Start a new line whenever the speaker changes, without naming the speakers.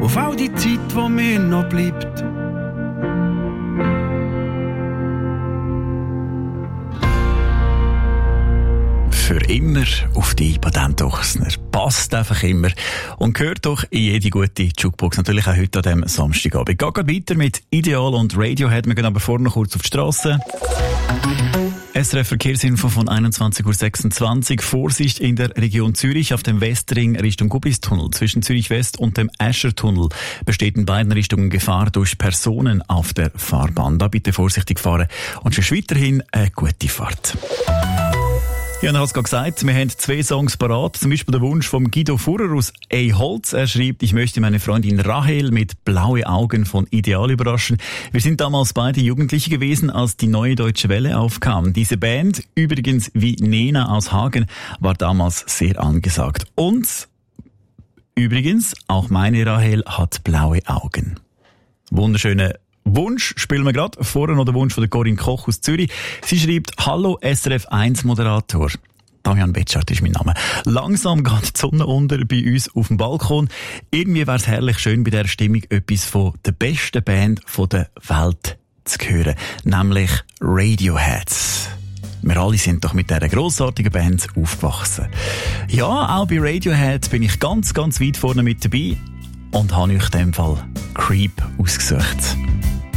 auf all die Zeit, die mir noch bleibt.
Für immer auf die Patent Ochsner. Passt einfach immer. Und gehört doch in jede gute Jukebox. Natürlich auch heute an diesem Samstagabend. Geht weiter mit Ideal und Radiohead. Wir gehen aber vorher noch kurz auf die Strasse. SRF Verkehrsinfo von 21.26 Uhr. Vorsicht in der Region Zürich auf dem Westring Richtung Gubbistunnel. Zwischen Zürich West und dem Eschertunnel besteht in beiden Richtungen Gefahr durch Personen auf der Fahrbahn. Da bitte vorsichtig fahren und schon weiterhin eine gute Fahrt. Ja, ich habe es gerade gesagt, wir haben 2 Songs parat. Zum Beispiel der Wunsch von Guido Furrer aus Holz. Er schreibt, ich möchte meine Freundin Rahel mit Blaue Augen von Ideal überraschen. Wir sind damals beide Jugendliche gewesen, als die Neue Deutsche Welle aufkam. Diese Band, übrigens wie Nena aus Hagen, war damals sehr angesagt. Und übrigens, auch meine Rahel hat blaue Augen. Wunderschöne Wunsch spielen wir gerade. Vorher noch der Wunsch von der Corinne Koch aus Zürich. Sie schreibt, hallo SRF 1 Moderator. Damian Betschart ist mein Name. Langsam geht die Sonne unter bei uns auf dem Balkon. Irgendwie wäre es herrlich schön, bei dieser Stimmung etwas von der besten Band der Welt zu hören. Nämlich Radiohead. Wir alle sind doch mit dieser grossartigen Band aufgewachsen. Ja, auch bei Radiohead bin ich ganz, ganz weit vorne mit dabei und habe euch in dem Fall Creep ausgesucht.